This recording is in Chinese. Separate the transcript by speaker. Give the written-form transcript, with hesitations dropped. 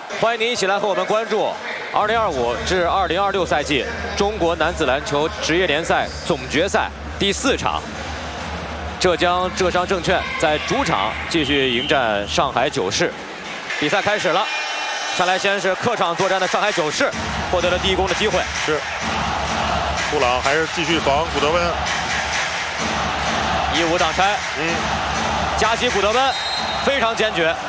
Speaker 1: 欢迎您一起来和我们关注2025至2026赛季中国男子篮球职业联赛总决赛第4场。浙江浙商证券在主场继续迎战上海九市。比赛开始了，上来先是客场作战的上海九市获得了第一攻的机会。
Speaker 2: 是，布朗还是继续防古德温
Speaker 1: ，1-5挡拆，夹击古德温，非常坚决。